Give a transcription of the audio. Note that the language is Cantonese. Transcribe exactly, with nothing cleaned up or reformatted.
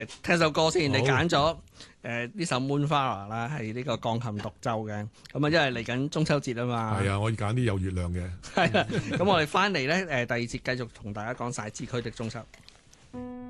聽首歌先，你揀咗誒呢首 Moonflower 啦，係呢個鋼琴獨奏嘅。咁啊，因為嚟緊中秋節啊嘛。 係啊，我要揀啲有月亮嘅。 係啊，咁我哋翻嚟咧誒第二節繼續同大家講晒支區的中秋。